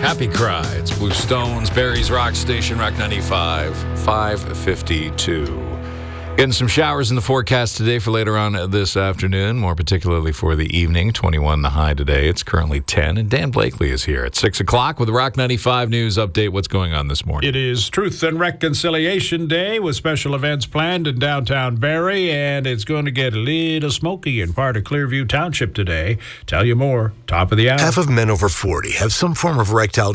Happy Cry. It's Blue Stones, Barry's Rock Station, Rock 95, 552. Getting some showers in the forecast today for later on this afternoon, more particularly for the evening. 21 the high today. It's currently 10, and Dan Blakely is here at 6 o'clock with the Rock 95 News Update. What's going on this morning? It is Truth and Reconciliation Day with special events planned in downtown Barrie, and it's going to get a little smoky in part of Clearview Township today. Tell you more, top of the hour. Half of men over 40 have some form of erectile